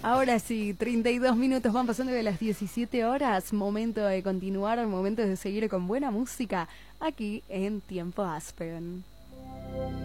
Ahora sí, 32 minutos van pasando de las 17 horas. Momento de continuar, momento de seguir con buena música aquí en Tiempo Aspen.